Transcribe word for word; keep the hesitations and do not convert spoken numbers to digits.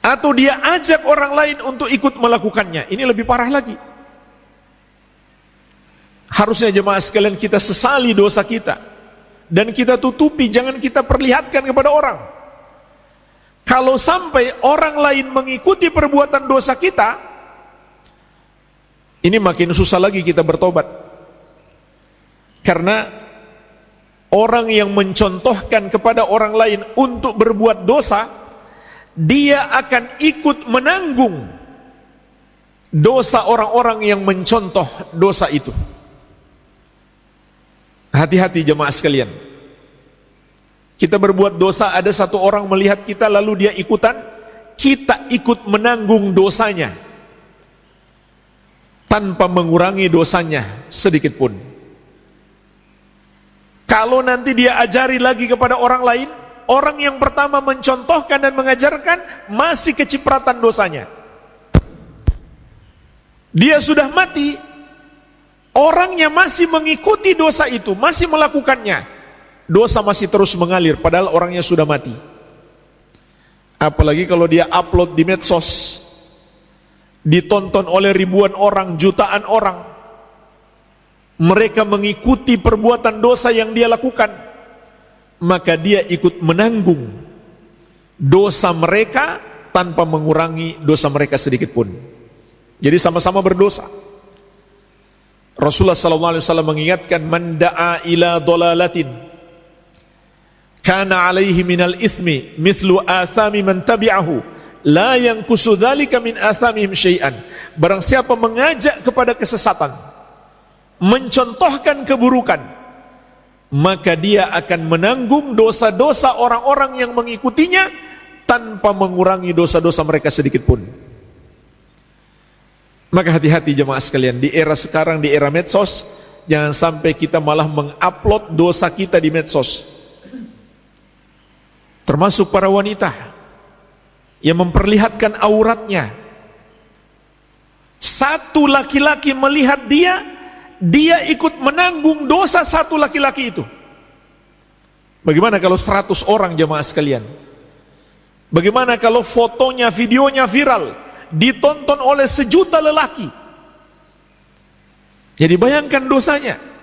atau dia ajak orang lain untuk ikut melakukannya. Ini lebih parah lagi. Harusnya jemaah sekalian kita sesali dosa kita dan kita tutupi, jangan kita perlihatkan kepada orang. Kalau sampai orang lain mengikuti perbuatan dosa kita, ini makin susah lagi kita bertobat. Karena orang yang mencontohkan kepada orang lain untuk berbuat dosa, dia akan ikut menanggung dosa orang-orang yang mencontoh dosa itu. Hati-hati jemaah sekalian. Kita berbuat dosa, ada satu orang melihat kita lalu dia ikutan, kita ikut menanggung dosanya tanpa mengurangi dosanya sedikit pun. Kalau nanti dia ajari lagi kepada orang lain, orang yang pertama mencontohkan dan mengajarkan masih kecipratan dosanya. Dia sudah mati, orangnya masih mengikuti dosa itu, masih melakukannya. Dosa masih terus mengalir padahal orangnya sudah mati. Apalagi kalau dia upload di medsos, ditonton oleh ribuan orang, jutaan orang, mereka mengikuti perbuatan dosa yang dia lakukan, maka dia ikut menanggung dosa mereka tanpa mengurangi dosa mereka sedikit pun. Jadi sama-sama berdosa. Rasulullah sallallahu alaihi wasallam mengingatkan, man da'a ila dolalatin kana alaihi minal ithmi mithlu athami man tabi'ahu la yanqusu dzalika min athamihim syai'an. Barang siapa mengajak kepada kesesatan, mencontohkan keburukan, maka dia akan menanggung dosa-dosa orang-orang yang mengikutinya tanpa mengurangi dosa-dosa mereka sedikit pun. Maka hati-hati jemaah sekalian, di era sekarang, di era medsos, jangan sampai kita malah mengupload dosa kita di medsos. Termasuk para wanita yang memperlihatkan auratnya. Satu laki-laki melihat dia, dia ikut menanggung dosa satu laki-laki itu. Bagaimana kalau seratus orang jemaah sekalian? Bagaimana kalau fotonya, videonya viral, ditonton oleh sejuta lelaki? Jadi bayangkan dosanya.